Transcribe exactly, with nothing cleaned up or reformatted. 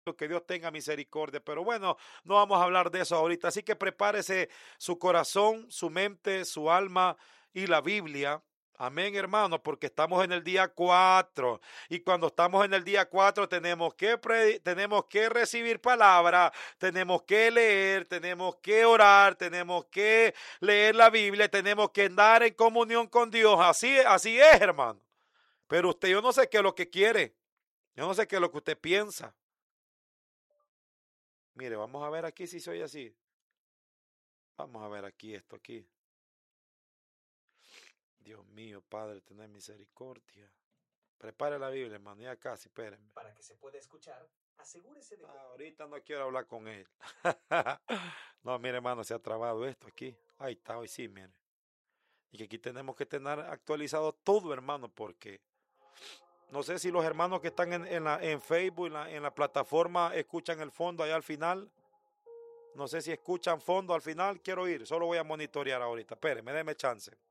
que Dios tenga misericordia. Pero bueno, no vamos a hablar de eso ahorita. Así que prepárese su corazón, su mente, su alma y la Biblia. Amén, hermano, porque estamos en el día cuatro. Y cuando estamos en el día cuatro tenemos que, pre- tenemos que recibir palabra, tenemos que leer, tenemos que orar, tenemos que leer la Biblia, tenemos que andar en comunión con Dios. Así, así es, hermano. Pero usted, yo no sé qué es lo que quiere. Yo no sé qué es lo que usted piensa. Mire, vamos a ver aquí si soy así. Vamos a ver aquí esto aquí. Dios mío, Padre, tener misericordia. Prepare la Biblia, hermano. Ya casi, espérenme. Para que se pueda escuchar, asegúrese de... Ah, ahorita no quiero hablar con él. No, mire, hermano, se ha trabado esto aquí. Ahí está, hoy sí, mire. Y que aquí tenemos que tener actualizado todo, hermano, porque no sé si los hermanos que están en, en, la, en Facebook, en la, en la plataforma, escuchan el fondo allá al final. No sé si escuchan fondo al final. Quiero ir. Solo voy a monitorear ahorita. Espérenme, déme chance.